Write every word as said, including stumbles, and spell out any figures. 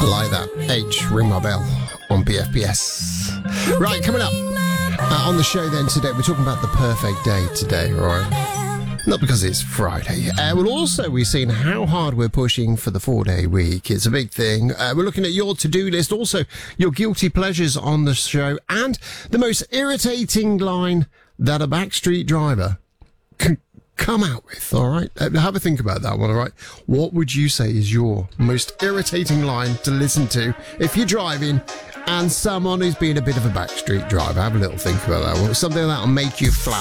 I like that. H, ring my bell on B F B S. Right, coming up uh, on the show then today, we're talking about the perfect day today, right? Not because it's Friday. Uh, well, also, we've seen how hard we're pushing for the four-day week. It's a big thing. Uh, we're looking at your to-do list, also your guilty pleasures on the show, and the most irritating line that a backstreet driver can come out with, all right? Uh, have a think about that one, all right? What would you say is your most irritating line to listen to if you're driving and someone who's been a bit of a backstreet driver? Have a little think about that one. Something that'll make you flat